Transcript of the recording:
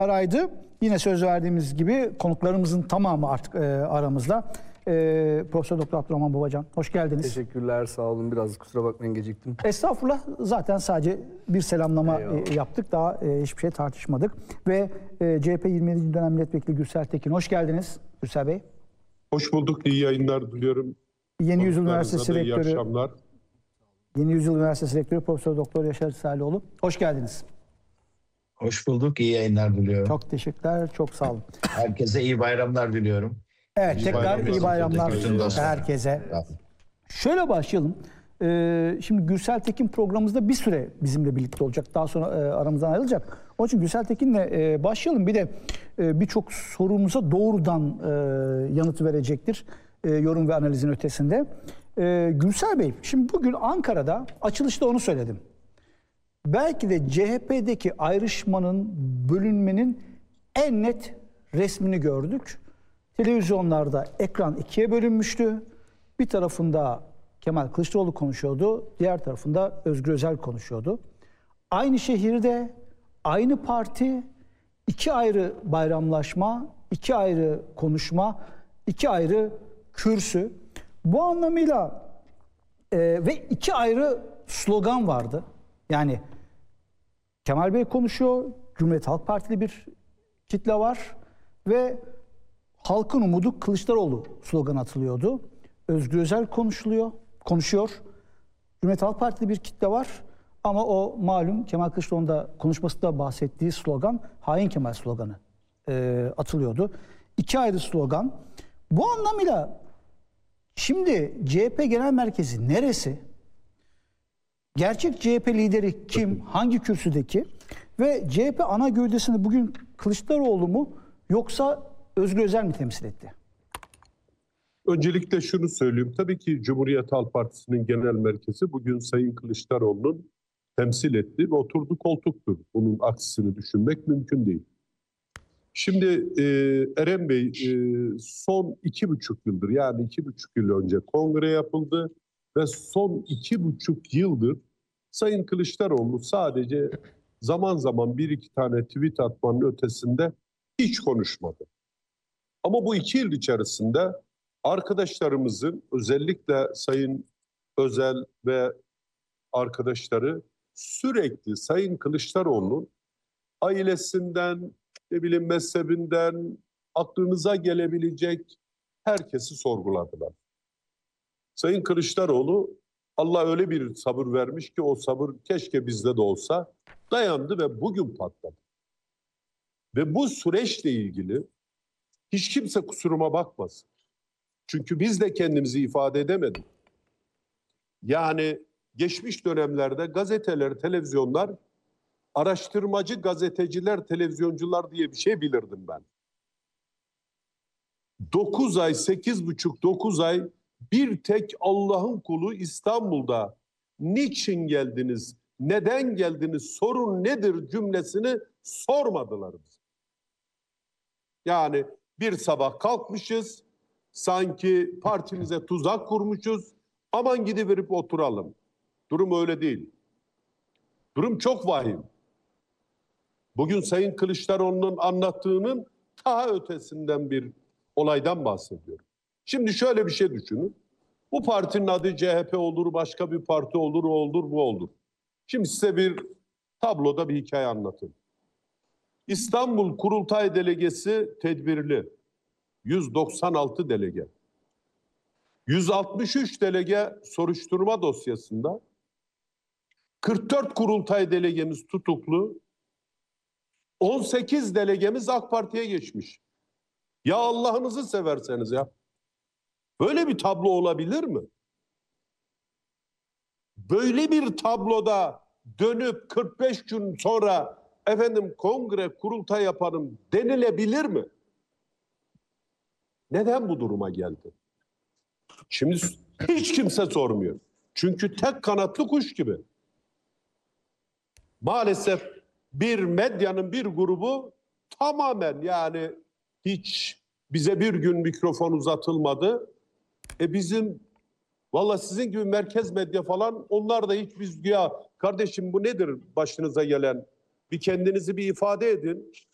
Aydı. Yine söz verdiğimiz gibi konuklarımızın tamamı artık aramızda. Profesör Doktor Abdurrahman Babacan, hoş geldiniz. Teşekkürler, sağ olun. Biraz kusura bakmayın, geciktim. Estağfurullah, zaten sadece bir selamlama yaptık. Daha hiçbir şey tartışmadık. Ve CHP 27. dönem milletvekili Gürsel Tekin, hoş geldiniz Gürsel Bey. Hoş bulduk, iyi yayınlar diliyorum. Yeni Yüzyıl Üniversitesi Rektörü. İyi akşamlar. Yeni Yüzyıl Üniversitesi Rektörü Profesör Doktor Yaşar Salioğlu, hoş geldiniz. Hoş bulduk, iyi yayınlar diliyorum. Çok teşekkürler, çok sağ olun. Herkese iyi bayramlar diliyorum. Evet, tekrar iyi bayramlar herkese. Şöyle başlayalım. Şimdi Gürsel Tekin programımızda bir süre bizimle birlikte olacak. Daha sonra aramızdan ayrılacak. Onun için Gürsel Tekin'le başlayalım. Bir de birçok sorumuza doğrudan yanıt verecektir. Yorum ve analizin ötesinde. Gürsel Bey, şimdi bugün Ankara'da açılışta onu söyledim. Belki de CHP'deki ayrışmanın, bölünmenin en net resmini gördük. Televizyonlarda ekran ikiye bölünmüştü. Bir tarafında Kemal Kılıçdaroğlu konuşuyordu, diğer tarafında Özgür Özel konuşuyordu. Aynı şehirde, aynı parti, iki ayrı bayramlaşma, iki ayrı konuşma, iki ayrı kürsü. Bu anlamıyla ve iki ayrı slogan vardı. Yani Kemal Bey konuşuyor, Cumhuriyet Halk Partili bir kitle var ve halkın umudu Kılıçdaroğlu slogan atılıyordu. Özgür Özel konuşuyor. Cumhuriyet Halk Partili bir kitle var ama o malum Kemal Kılıçdaroğlu'nun da konuşmasında bahsettiği slogan Hain Kemal sloganı atılıyordu. İki ayrı slogan. Bu anlamıyla şimdi CHP Genel Merkezi neresi? Gerçek CHP lideri kim? Hangi kürsüdeki? Ve CHP ana gövdesini bugün Kılıçdaroğlu mu yoksa Özgür Özel mi temsil etti? Öncelikle şunu söyleyeyim. Tabii ki Cumhuriyet Halk Partisi'nin genel merkezi bugün Sayın Kılıçdaroğlu'nun temsil ettiği ve oturduğu koltuktur. Bunun aksini düşünmek mümkün değil. Şimdi Eren Bey son 2,5 yıldır, yani 2,5 yıl önce kongre yapıldı ve son 2,5 yıldır Sayın Kılıçdaroğlu sadece zaman zaman bir iki tane tweet atmanın ötesinde hiç konuşmadı. Ama bu 2 yıl içerisinde arkadaşlarımızın, özellikle Sayın Özel ve arkadaşları sürekli Sayın Kılıçdaroğlu'nun ailesinden, ne bileyim mezhebinden, aklınıza gelebilecek herkesi sorguladılar. Sayın Kılıçdaroğlu, Allah öyle bir sabır vermiş ki o sabır keşke bizde de olsa, dayandı ve bugün patladı. Ve bu süreçle ilgili hiç kimse kusuruma bakmasın. Çünkü biz de kendimizi ifade edemedik. Yani geçmiş dönemlerde gazeteler, televizyonlar, araştırmacı gazeteciler, televizyoncular diye bir şey bilirdim ben. 9 ay, 8,5-9 ay bir tek Allah'ın kulu İstanbul'da niçin geldiniz, neden geldiniz, sorun nedir cümlesini sormadılar bize. Yani bir sabah kalkmışız, sanki partimize tuzak kurmuşuz, aman gidiverip oturalım. Durum öyle değil. Durum çok vahim. Bugün Sayın Kılıçdaroğlu'nun anlattığının daha ötesinden bir olaydan bahsediyorum. Şimdi şöyle bir şey düşünün. Bu partinin adı CHP olur, başka bir parti olur, o olur, bu olur. Şimdi size bir tabloda bir hikaye anlatayım. İstanbul Kurultay Delegesi tedbirli. 196 delege. 163 delege soruşturma dosyasında. 44 kurultay delegemiz tutuklu. 18 delegemiz AK Parti'ye geçmiş. Ya Allah'ınızı severseniz ya. Böyle bir tablo olabilir mi? Böyle bir tabloda dönüp 45 gün sonra efendim kongre, kurultay yapalım denilebilir mi? Neden bu duruma geldi? Şimdi hiç kimse sormuyor. Çünkü tek kanatlı kuş gibi. Maalesef bir medyanın bir grubu tamamen, yani hiç bize bir gün mikrofon uzatılmadı. Bizim valla sizin gibi merkez medya falan, onlar da hiç biz ya kardeşim bu nedir başınıza gelen? Bir kendinizi bir ifade edin.